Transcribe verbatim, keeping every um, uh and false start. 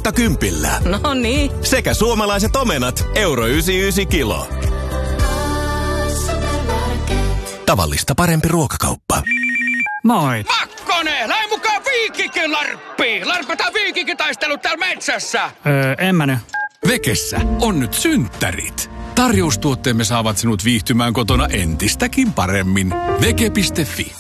kautta kympillä. No niin. Sekä suomalaiset omenat, euro yhdeksänkymmentäyhdeksän kilo. Tavallista parempi ruokakauppa. Moi. Makkonen, lähde mukaan Viikikin larppiin. Larpataan viikinkitaistelut täällä metsässä. Öö, en mä nyt. Vekessä on nyt synttärit. Tarjoustuotteemme saavat sinut viihtymään kotona entistäkin paremmin. Veke piste fi